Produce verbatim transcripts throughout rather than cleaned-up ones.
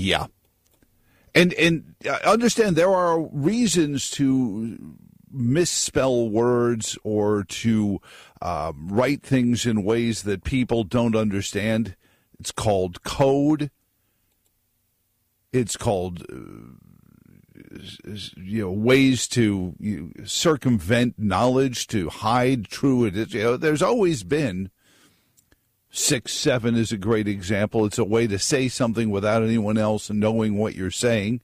Yeah. And and understand there are reasons to misspell words or to uh, write things in ways that people don't understand. It's called code. It's called uh, you know ways to you, circumvent knowledge, to hide true. You know, there's always been. Six, seven is a great example. It's a way to say something without anyone else knowing what you're saying.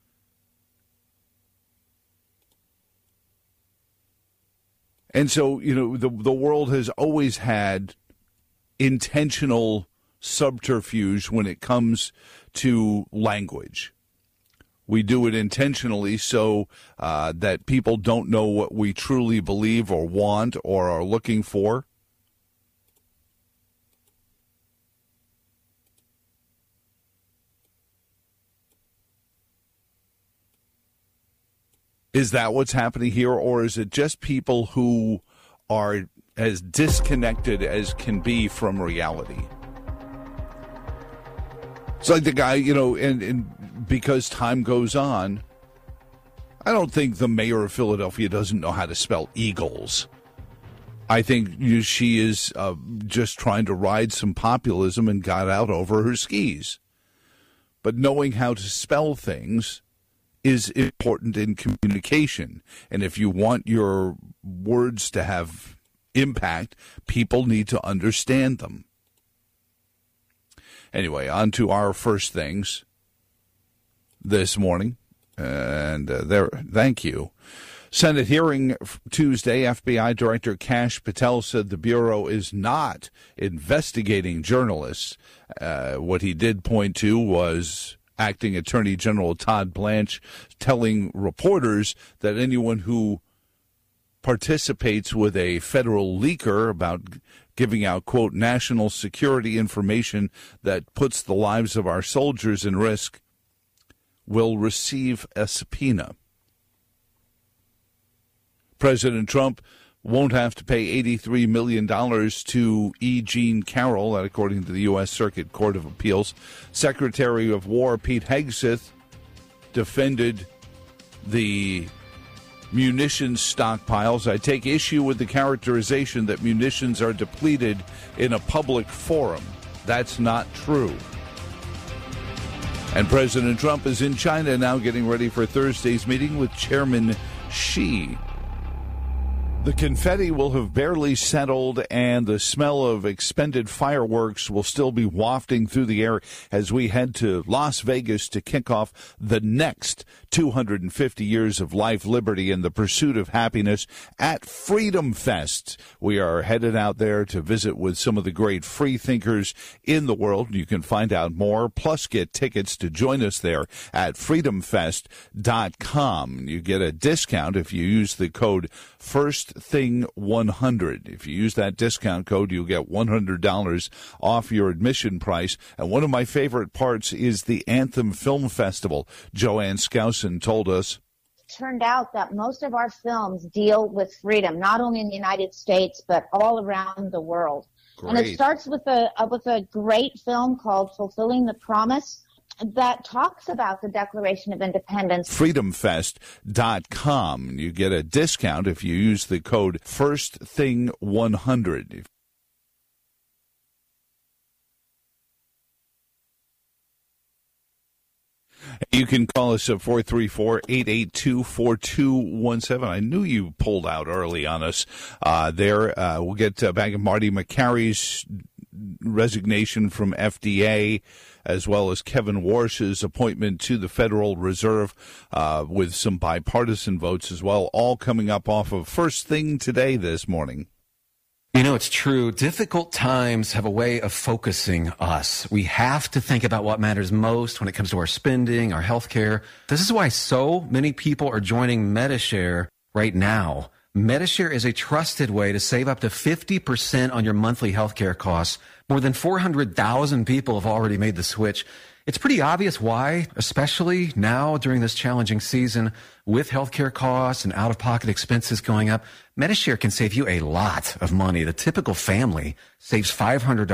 And so, you know, the the world has always had intentional subterfuge when it comes to language. We do it intentionally so uh, that people don't know what we truly believe or want or are looking for. Is that what's happening here, or is it just people who are as disconnected as can be from reality? It's like the guy, you know, and, and because time goes on, I don't think the mayor of Philadelphia doesn't know how to spell Eagles. I think you, she is uh, just trying to ride some populism and got out over her skis. But knowing how to spell things is important in communication. And if you want your words to have impact, people need to understand them. Anyway, on to our first things this morning. And uh, there, thank you. Senate hearing Tuesday, F B I Director Kash Patel said the Bureau is not investigating journalists. Uh, what he did point to was Acting Attorney General Todd Blanche telling reporters that anyone who participates with a federal leaker about giving out, quote, national security information that puts the lives of our soldiers in risk will receive a subpoena. President Trump won't have to pay eighty-three million dollars to E. Jean Carroll, that according to the U S. Circuit Court of Appeals. Secretary of War Pete Hegseth defended the munitions stockpiles. I take issue with the characterization that munitions are depleted in a public forum. That's not true. And President Trump is in China now getting ready for Thursday's meeting with Chairman Xi. The confetti will have barely settled, and the smell of expended fireworks will still be wafting through the air as we head to Las Vegas to kick off the next two hundred fifty years of life, liberty, and the pursuit of happiness at Freedom Fest. We are headed out there to visit with some of the great free thinkers in the world. You can find out more, plus get tickets to join us there at freedom fest dot com. You get a discount if you use the code First Thing one hundred. If you use that discount code, you'll get one hundred dollars off your admission price. And one of my favorite parts is the Anthem Film Festival. Joanne Skousen told us. It turned out that most of our films deal with freedom, not only in the United States, but all around the world. Great. And it starts with a, uh, with a great film called Fulfilling the Promise, that talks about the Declaration of Independence. freedom fest dot com. You get a discount if you use the code First Thing one hundred. You can call us at four three four, eight eight two, four two one seven. I knew you pulled out early on us uh, there. Uh, we'll get uh, back to Marty McCarry's resignation from F D A, as well as Kevin Warsh's appointment to the Federal Reserve uh, with some bipartisan votes as well, all coming up off of First Thing Today this morning. You know, it's true. Difficult times have a way of focusing us. We have to think about what matters most when it comes to our spending, our health care. This is why so many people are joining Medi-Share right now. Medi-Share is a trusted way to save up to fifty percent on your monthly healthcare costs. More than four hundred thousand people have already made the switch. It's pretty obvious why, especially now during this challenging season with healthcare costs and out-of-pocket expenses going up. Medi-Share can save you a lot of money. The typical family saves five hundred